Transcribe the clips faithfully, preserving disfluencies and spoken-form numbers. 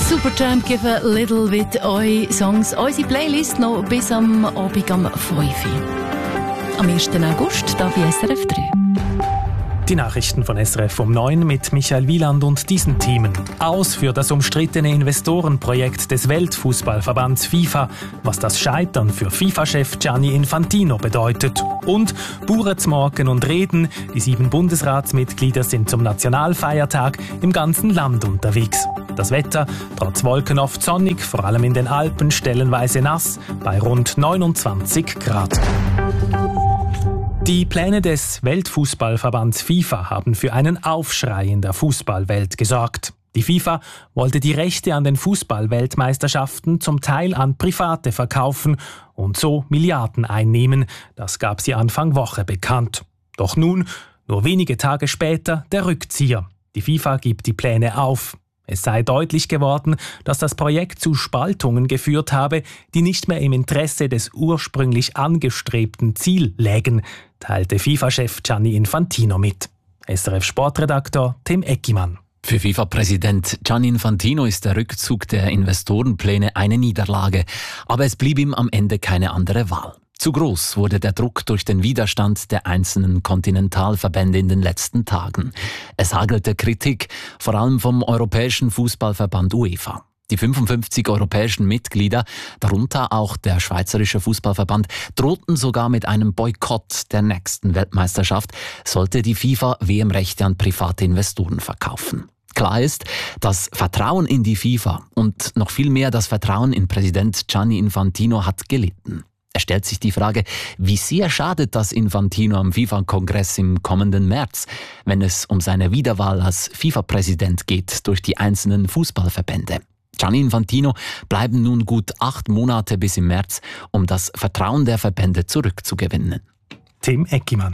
Supertramp give a little bit eure Songs. Unsere Playlist noch bis am Abend um fünf Uhr. Am ersten August, da bei S R F drei. Die Nachrichten von S R F um neun mit Michael Wieland und diesen Themen. Aus für das umstrittene Investorenprojekt des Weltfußballverbands FIFA, was das Scheitern für FIFA-Chef Gianni Infantino bedeutet. Und Bauernzmorgen und Reden. Die sieben Bundesratsmitglieder sind zum Nationalfeiertag im ganzen Land unterwegs. Das Wetter, trotz Wolken oft sonnig, vor allem in den Alpen stellenweise nass, bei rund neunundzwanzig Grad. Die Pläne des Weltfußballverbands FIFA haben für einen Aufschrei in der Fußballwelt gesorgt. Die FIFA wollte die Rechte an den Fußball-Weltmeisterschaften zum Teil an Private verkaufen und so Milliarden einnehmen. Das gab sie Anfang Woche bekannt. Doch nun, nur wenige Tage später, der Rückzieher. Die FIFA gibt die Pläne auf. Es sei deutlich geworden, dass das Projekt zu Spaltungen geführt habe, die nicht mehr im Interesse des ursprünglich angestrebten Ziel lägen, teilte FIFA-Chef Gianni Infantino mit. S R F-Sportredaktor Tim Eckimann. Für FIFA-Präsident Gianni Infantino ist der Rückzug der Investorenpläne eine Niederlage, aber es blieb ihm am Ende keine andere Wahl. Zu groß wurde der Druck durch den Widerstand der einzelnen Kontinentalverbände in den letzten Tagen. Es hagelte Kritik, vor allem vom Europäischen Fußballverband UEFA. Die fünfundfünfzig europäischen Mitglieder, darunter auch der Schweizerische Fußballverband, drohten sogar mit einem Boykott der nächsten Weltmeisterschaft, sollte die FIFA W M-Rechte an private Investoren verkaufen. Klar ist, das Vertrauen in die FIFA und noch viel mehr das Vertrauen in Präsident Gianni Infantino hat gelitten. Es stellt sich die Frage, wie sehr schadet das Infantino am FIFA-Kongress im kommenden März, wenn es um seine Wiederwahl als FIFA-Präsident geht durch die einzelnen Fußballverbände. Gianni Infantino bleiben nun gut acht Monate bis im März, um das Vertrauen der Verbände zurückzugewinnen. Tim Eckimann.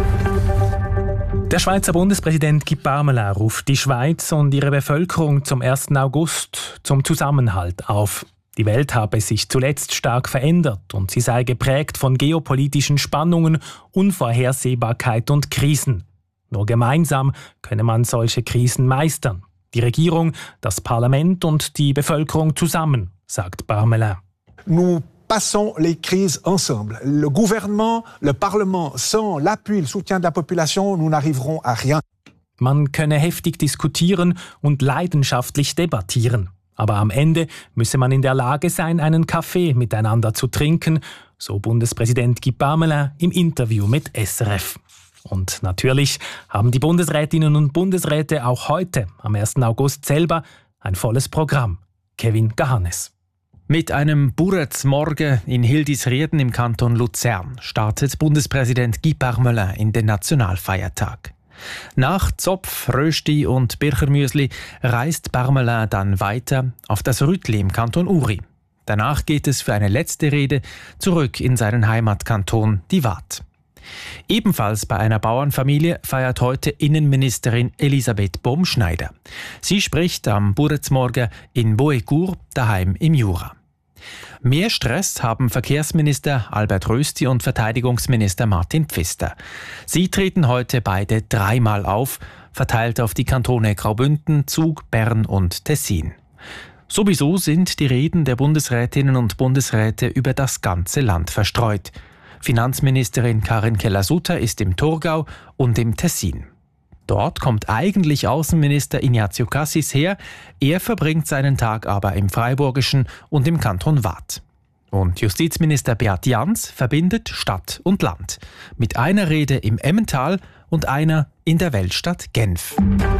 Der Schweizer Bundespräsident Guy Parmelin ruft die Schweiz und ihre Bevölkerung zum ersten August zum Zusammenhalt auf. Die Welt habe sich zuletzt stark verändert und sie sei geprägt von geopolitischen Spannungen, Unvorhersehbarkeit und Krisen. Nur gemeinsam könne man solche Krisen meistern. Die Regierung, das Parlament und die Bevölkerung zusammen, sagt Parmelin. Nous passons les crises ensemble. Le gouvernement, le Parlement, sans l'appui et le soutien de la population, nous n'arriverons à rien. Man könne heftig diskutieren und leidenschaftlich debattieren. Aber am Ende müsse man in der Lage sein, einen Kaffee miteinander zu trinken, so Bundespräsident Guy Parmelin im Interview mit S R F. Und natürlich haben die Bundesrätinnen und Bundesräte auch heute, am ersten August selber, ein volles Programm. Kevin Gahannes. Mit einem Bauernzmorgen in Hildisrieden im Kanton Luzern startet Bundespräsident Guy Parmelin in den Nationalfeiertag. Nach Zopf, Rösti und Birchermüsli reist Parmelin dann weiter auf das Rütli im Kanton Uri. Danach geht es für eine letzte Rede zurück in seinen Heimatkanton, die Waadt. Ebenfalls bei einer Bauernfamilie feiert heute Innenministerin Elisabeth Baumschneider. Sie spricht am Bauernzmorgen in Boécourt, daheim im Jura. Mehr Stress haben Verkehrsminister Albert Rösti und Verteidigungsminister Martin Pfister. Sie treten heute beide dreimal auf, verteilt auf die Kantone Graubünden, Zug, Bern und Tessin. Sowieso sind die Reden der Bundesrätinnen und Bundesräte über das ganze Land verstreut. Finanzministerin Karin Keller-Sutter ist im Thurgau und im Tessin. Dort kommt eigentlich Außenminister Ignazio Cassis her, er verbringt seinen Tag aber im Freiburgischen und im Kanton Waadt. Und Justizminister Beat Jans verbindet Stadt und Land, mit einer Rede im Emmental und einer in der Weltstadt Genf.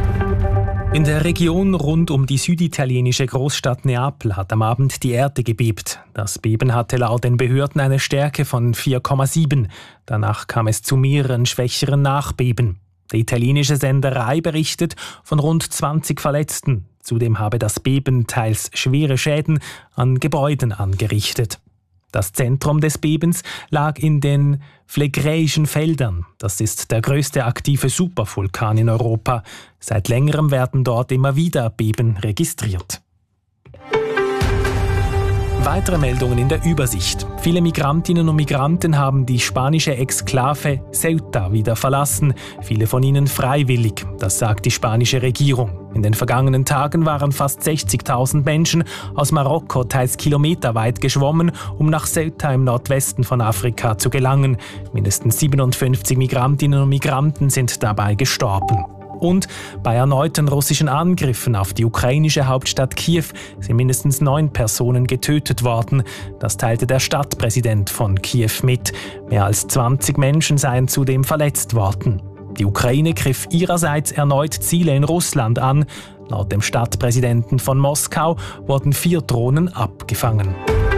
In der Region rund um die süditalienische Großstadt Neapel hat am Abend die Erde gebebt. Das Beben hatte laut den Behörden eine Stärke von vier Komma sieben. Danach kam es zu mehreren schwächeren Nachbeben. Der italienische Sender Rai berichtet von rund zwanzig Verletzten. Zudem habe das Beben teils schwere Schäden an Gebäuden angerichtet. Das Zentrum des Bebens lag in den Phlegräischen Feldern. Das ist der größte aktive Supervulkan in Europa. Seit längerem werden dort immer wieder Beben registriert. Weitere Meldungen in der Übersicht. Viele Migrantinnen und Migranten haben die spanische Exklave Ceuta wieder verlassen. Viele von ihnen freiwillig, das sagt die spanische Regierung. In den vergangenen Tagen waren fast sechzigtausend Menschen aus Marokko teils kilometerweit geschwommen, um nach Ceuta im Nordwesten von Afrika zu gelangen. Mindestens siebenundfünfzig Migrantinnen und Migranten sind dabei gestorben. Und bei erneuten russischen Angriffen auf die ukrainische Hauptstadt Kiew sind mindestens neun Personen getötet worden. Das teilte der Stadtpräsident von Kiew mit. Mehr als zwanzig Menschen seien zudem verletzt worden. Die Ukraine griff ihrerseits erneut Ziele in Russland an. Laut dem Stadtpräsidenten von Moskau wurden vier Drohnen abgefangen.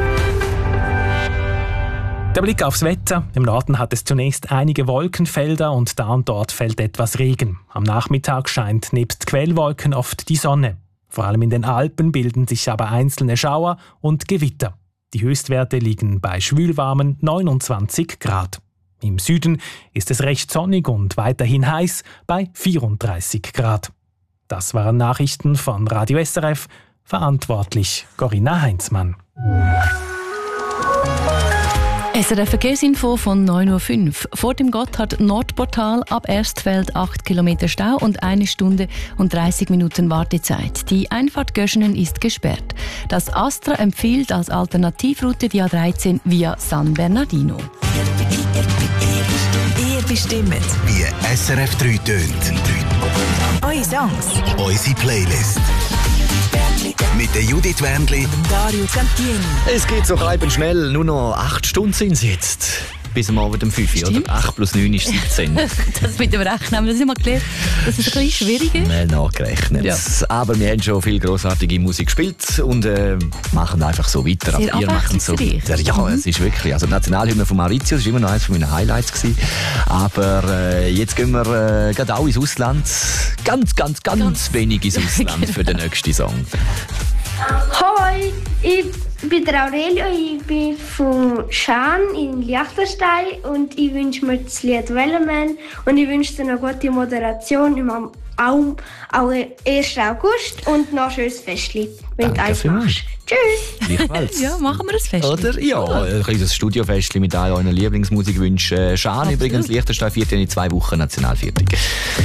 Der Blick aufs Wetter. Im Norden hat es zunächst einige Wolkenfelder und da und dort fällt etwas Regen. Am Nachmittag scheint nebst Quellwolken oft die Sonne. Vor allem in den Alpen bilden sich aber einzelne Schauer und Gewitter. Die Höchstwerte liegen bei schwülwarmen neunundzwanzig Grad. Im Süden ist es recht sonnig und weiterhin heiß bei vierunddreißig Grad. Das waren Nachrichten von Radio S R F. Verantwortlich Corinna Heinzmann. S R F Verkehrsinfo von neun Uhr fünf. Vor dem Gotthard-Nordportal ab Erstfeld acht Kilometer Stau und eine Stunde und dreißig Minuten Wartezeit. Die Einfahrt Göschenen ist gesperrt. Das Astra empfiehlt als Alternativroute die A dreizehn via San Bernardino. Ihr bestimmt, wie S R F drei tönt. eure Songs, Unsere Playlist. Mit der Judith Wendli, Dario Cantieni. Es geht so reib und schnell. Nur noch acht Stunden sind es jetzt. Bis am Abend um fünf Uhr. Oder acht plus neun ist siebzehn. Das mit dem Rechnen, das ist immer gelernt. Das ist ein bisschen schwieriger. Schnell nachgerechnet. Ja. Aber wir haben schon viel grossartige Musik gespielt und äh, machen einfach so weiter. Sehr Ihr macht so weiter. Ja, mhm. Es ist wirklich. Also die Nationalhymne von Mauritius war immer noch eines meiner Highlights gewesen. Aber äh, jetzt gehen wir äh, gerade auch ins Ausland. Ganz, ganz, ganz, ganz wenig ins Ausland für den nächsten Song. Hoi, ich bin der Aurelio, ich bin von Schaan in Liechtenstein und ich wünsche mir das Lied Wellerman und ich wünsche dir eine gute Moderation im auch, auch ersten August und noch ein schönes Festchen, wenn du eins machst. Tschüss! Gleichfalls. Ja, machen wir ein Festchen. Oder? Ja, ein kleines Studiofestchen mit all euren Lieblingsmusikwünschen. Schaan übrigens, Liechtenstein, vierte in zwei Wochen Nationalviertel.